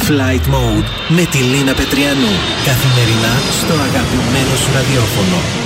Flight Mode με τη Λίνα Πετριανού. Καθημερινά στο αγαπημένο σου ραδιόφωνο.